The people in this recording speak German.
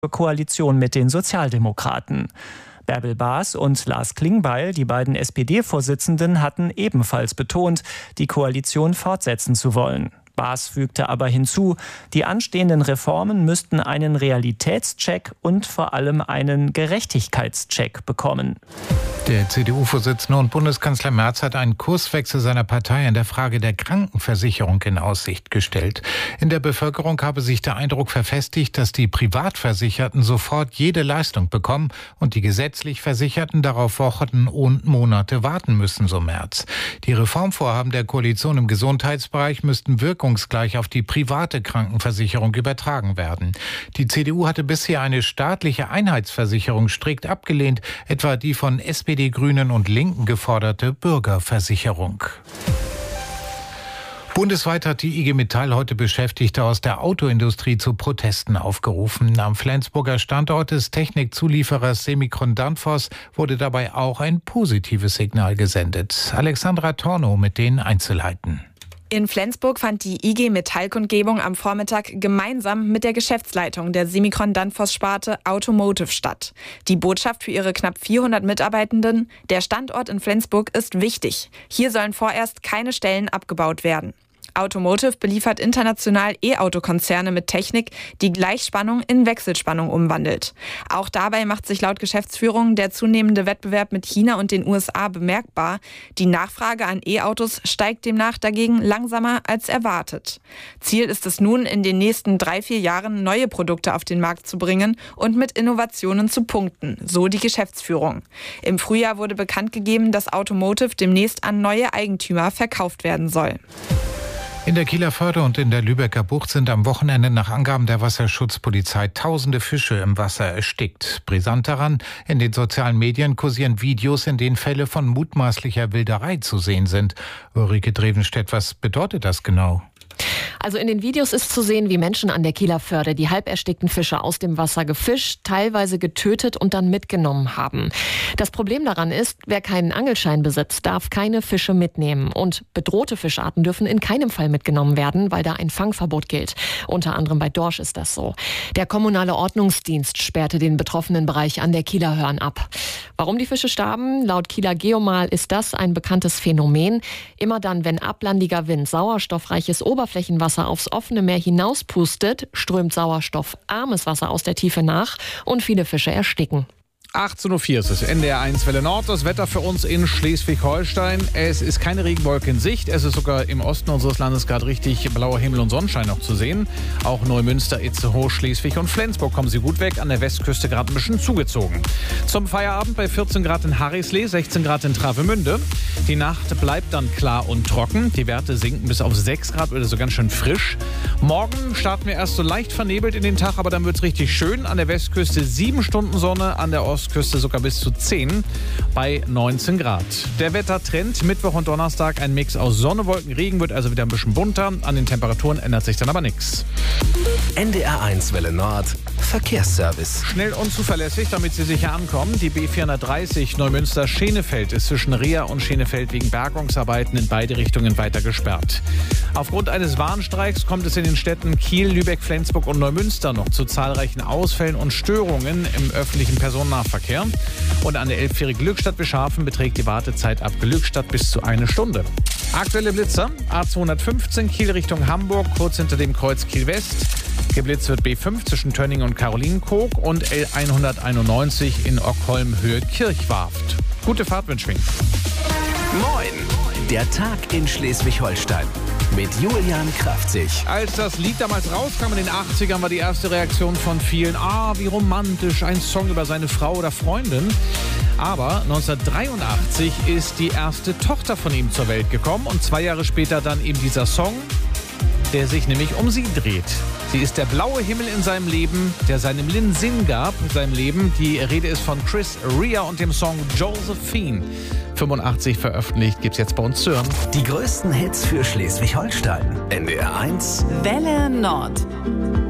Koalition mit den Sozialdemokraten. Bärbel Baas und Lars Klingbeil, die beiden SPD-Vorsitzenden, hatten ebenfalls betont, die Koalition fortsetzen zu wollen. Baas fügte aber hinzu, die anstehenden Reformen müssten einen Realitätscheck und vor allem einen Gerechtigkeitscheck bekommen. Der CDU-Vorsitzende und Bundeskanzler Merz hat einen Kurswechsel seiner Partei in der Frage der Krankenversicherung in Aussicht gestellt. In der Bevölkerung habe sich der Eindruck verfestigt, dass die Privatversicherten sofort jede Leistung bekommen und die gesetzlich Versicherten darauf Wochen und Monate warten müssen, so Merz. Die Reformvorhaben der Koalition im Gesundheitsbereich müssten wirkungsgleich auf die private Krankenversicherung übertragen werden. Die CDU hatte bisher eine staatliche Einheitsversicherung strikt abgelehnt, etwa die von SPD, Grünen und Linken geforderte Bürgerversicherung. Bundesweit hat die IG Metall heute Beschäftigte aus der Autoindustrie zu Protesten aufgerufen. Am Flensburger Standort des Technikzulieferers Semikron Danfoss wurde dabei auch ein positives Signal gesendet. Alexandra Tornow mit den Einzelheiten. In Flensburg fand die IG Metall-Kundgebung am Vormittag gemeinsam mit der Geschäftsleitung der Semikron-Danfoss-Sparte Automotive statt. Die Botschaft für ihre knapp 400 Mitarbeitenden: Der Standort in Flensburg ist wichtig. Hier sollen vorerst keine Stellen abgebaut werden. Automotive beliefert international E-Auto-Konzerne mit Technik, die Gleichspannung in Wechselspannung umwandelt. Auch dabei macht sich laut Geschäftsführung der zunehmende Wettbewerb mit China und den USA bemerkbar. Die Nachfrage an E-Autos steigt demnach dagegen langsamer als erwartet. Ziel ist es nun, in den nächsten 3-4 Jahren neue Produkte auf den Markt zu bringen und mit Innovationen zu punkten, so die Geschäftsführung. Im Frühjahr wurde bekannt gegeben, dass Automotive demnächst an neue Eigentümer verkauft werden soll. In der Kieler Förde und in der Lübecker Bucht sind am Wochenende nach Angaben der Wasserschutzpolizei tausende Fische im Wasser erstickt. Brisant daran, in den sozialen Medien kursieren Videos, in denen Fälle von mutmaßlicher Wilderei zu sehen sind. Ulrike Drevenstedt, was bedeutet das genau? Also in den Videos ist zu sehen, wie Menschen an der Kieler Förde die halb erstickten Fische aus dem Wasser gefischt, teilweise getötet und dann mitgenommen haben. Das Problem daran ist, wer keinen Angelschein besitzt, darf keine Fische mitnehmen. Und bedrohte Fischarten dürfen in keinem Fall mitgenommen werden, weil da ein Fangverbot gilt. Unter anderem bei Dorsch ist das so. Der kommunale Ordnungsdienst sperrte den betroffenen Bereich an der Kieler Hörn ab. Warum die Fische starben? Laut Kieler Geomal ist das ein bekanntes Phänomen. Immer dann, wenn ablandiger Wind sauerstoffreiches Oberflächenwasser aufs offene Meer hinauspustet, strömt sauerstoffarmes Wasser aus der Tiefe nach und viele Fische ersticken. 18.04 Uhr ist es, NDR 1 Welle Nord. Das Wetter für uns in Schleswig-Holstein. Es ist keine Regenwolke in Sicht. Es ist sogar im Osten unseres Landes gerade richtig blauer Himmel und Sonnenschein noch zu sehen. Auch Neumünster, Itzehoe, Schleswig und Flensburg kommen sie gut weg. An der Westküste gerade ein bisschen zugezogen. Zum Feierabend bei 14 Grad in Harrislee, 16 Grad in Travemünde. Die Nacht bleibt dann klar und trocken. Die Werte sinken bis auf 6 Grad, oder so ganz schön frisch. Morgen starten wir erst so leicht vernebelt in den Tag, aber dann wird es richtig schön. An der Westküste 7 Stunden Sonne, an der Ostküste sogar bis zu 10 bei 19 Grad. Der Wettertrend: Mittwoch und Donnerstag ein Mix aus Sonne, Wolken, Regen, wird also wieder ein bisschen bunter. An den Temperaturen ändert sich dann aber nichts. NDR 1 Welle Nord Verkehrsservice. Schnell und zuverlässig, damit Sie sicher ankommen. Die B430 Neumünster-Schenefeld ist zwischen Reher und Schenefeld wegen Bergungsarbeiten in beide Richtungen weiter gesperrt. Aufgrund eines Warnstreiks kommt es in den Städten Kiel, Lübeck, Flensburg und Neumünster noch zu zahlreichen Ausfällen und Störungen im öffentlichen Personennahverkehr. Und an der Elbfähre Glückstadt-Bescharfen beträgt die Wartezeit ab Glückstadt bis zu 1 Stunde. Aktuelle Blitzer: A215 Kiel Richtung Hamburg, kurz hinter dem Kreuz Kiel West. Geblitzt wird B5 zwischen Tönning und Karolinenkoog und L191 in Ockholm Höhe Kirchwarft. Gute Fahrt wünschen. Moin! Der Tag in Schleswig-Holstein mit Julian Kraftzig. Als das Lied damals rauskam in den 80ern, war die erste Reaktion von vielen: wie romantisch, ein Song über seine Frau oder Freundin. Aber 1983 ist die erste Tochter von ihm zur Welt gekommen und 2 Jahre später dann eben dieser Song, der sich nämlich um sie dreht. Sie ist der blaue Himmel in seinem Leben, der seinem Leben Sinn gab, seinem Leben. Die Rede ist von Chris Rea und dem Song Josephine. 85 veröffentlicht, gibt's jetzt bei uns zu hören. Die größten Hits für Schleswig-Holstein. NDR 1 Welle Nord.